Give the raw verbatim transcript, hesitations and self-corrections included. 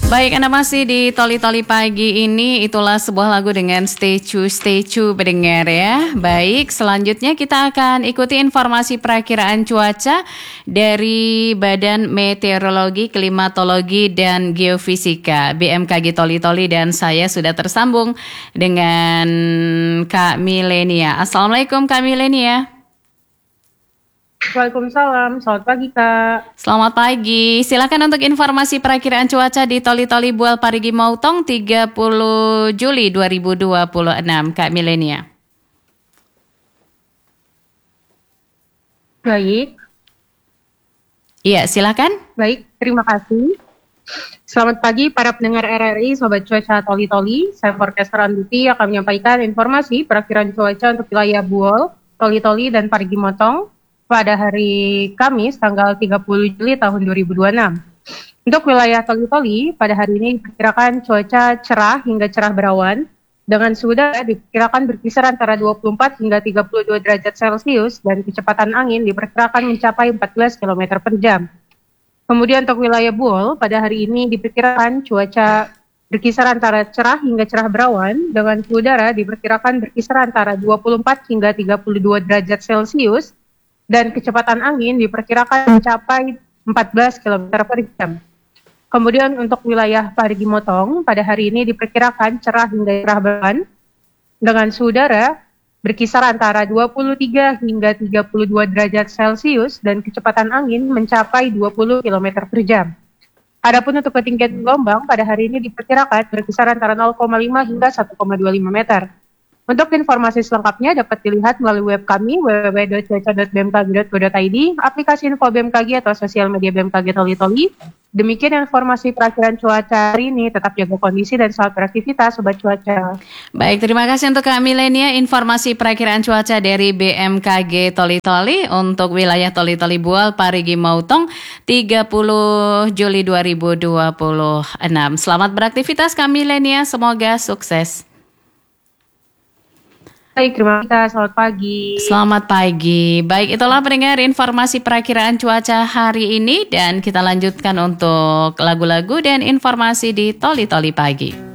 Baik, Anda masih di Toli-Toli Pagi ini. Itulah sebuah lagu dengan Stay True, Stay True pendengar ya. Baik, selanjutnya kita akan ikuti informasi perakiraan cuaca dari Badan Meteorologi, Klimatologi, dan Geofisika B M K G Toli-Toli, dan saya sudah tersambung dengan Kak Milenia. Assalamualaikum Kak Milenia. Waalaikumsalam, selamat pagi Kak. Selamat pagi, silakan untuk informasi perakiraan cuaca di Toli-Toli Bual Parigi Mautong tiga puluh Juli dua ribu dua puluh enam, Kak Milenia. Baik. Iya, silakan. Baik, terima kasih. Selamat pagi para pendengar R R I, Sobat Cuaca Toli-Toli. Saya forecaster Anduti akan menyampaikan informasi perakiraan cuaca untuk wilayah Buol, Toli-Toli, dan Parigi Motong pada hari Kamis tanggal tiga puluh Juli tahun dua ribu dua puluh enam. Untuk wilayah Toli-Toli pada hari ini diperkirakan cuaca cerah hingga cerah berawan dengan suhu udara diperkirakan berkisar antara dua puluh empat hingga tiga puluh dua derajat Celcius dan kecepatan angin diperkirakan mencapai empat belas kilometer per jam. Kemudian untuk wilayah Buol pada hari ini diperkirakan cuaca berkisar antara cerah hingga cerah berawan dengan suhu udara diperkirakan berkisar antara dua puluh empat hingga tiga puluh dua derajat Celcius dan kecepatan angin diperkirakan mencapai empat belas kilometer per jam. Kemudian untuk wilayah Parigi Motong pada hari ini diperkirakan cerah hingga cerah berawan dengan suhu udara berkisar antara dua puluh tiga hingga tiga puluh dua derajat Celcius dan kecepatan angin mencapai dua puluh kilometer per jam. Adapun untuk ketinggian gelombang pada hari ini diperkirakan berkisar antara nol koma lima hingga satu koma dua lima meter. Untuk informasi selengkapnya dapat dilihat melalui web kami w w w dot cuaca dot b m k g dot go dot i d, aplikasi info B M K G atau sosial media B M K G Toli-Toli. Demikian informasi perakiraan cuaca hari ini. Tetap jaga kondisi dan selamat beraktivitas Sobat Cuaca. Baik, terima kasih untuk Kak Milenia informasi perakiraan cuaca dari B M K G Toli-Toli untuk wilayah Toli-Toli Bual Parigi Mautong tiga puluh Juli dua ribu dua puluh enam. Selamat beraktivitas Kak Milenia, semoga sukses. Baik, terima kasih. Selamat pagi. Selamat pagi. Baik, itulah pendengar informasi perakiraan cuaca hari ini dan kita lanjutkan untuk lagu-lagu dan informasi di Toli-Toli Pagi.